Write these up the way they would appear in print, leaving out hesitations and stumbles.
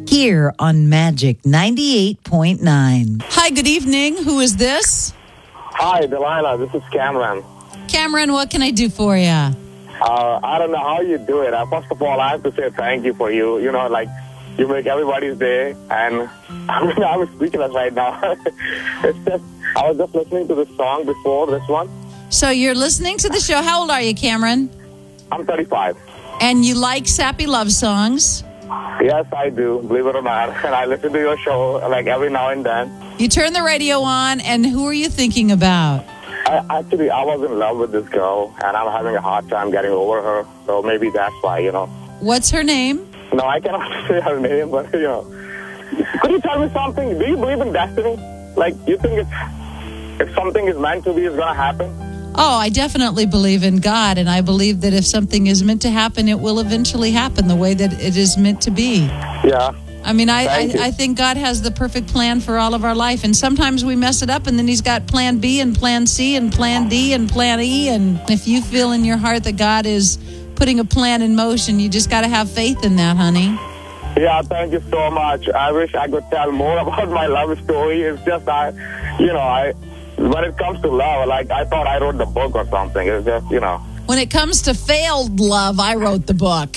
here on Magic 98.9. Hi, good evening. Who is this? Hi, Delilah. This is Cameron. Cameron, what can I do for you? I don't know how you do it. First of all, I have to say thank you for you. You know, like, you make everybody's day, and I'm speechless right now. It's just, I was just listening to this song before this one. So you're listening to the show. How old are you, Cameron? I'm 35. And you like sappy love songs? Yes, I do, believe it or not. And I listen to your show, like, every now and then. You turn the radio on, and who are you thinking about? I was in love with this girl, and I'm having a hard time getting over her. So maybe that's why, you know. What's her name? No, I cannot say her name, but, you know. Could you tell me something? Do you believe in destiny? Like, you think if something is meant to be, it's going to happen? Oh, I definitely believe in God, and I believe that if something is meant to happen, it will eventually happen the way that it is meant to be. Yeah. I mean, I think God has the perfect plan for all of our life, and sometimes we mess it up, and then He's got plan B and plan C and plan D and plan E, and if you feel in your heart that God is putting a plan in motion, you just got to have faith in that, honey. Yeah, thank you so much. I wish I could tell more about my love story. It's just, when it comes to love, like, I thought I wrote the book or something. It's just, you know. When it comes to failed love, I wrote the book.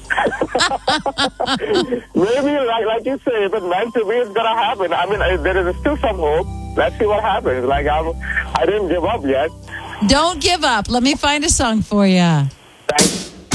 Maybe, like you say, if it's meant to be, it's going to happen. I mean, there is still some hope. Let's see what happens. Like, I didn't give up yet. Don't give up. Let me find a song for you. Thanks.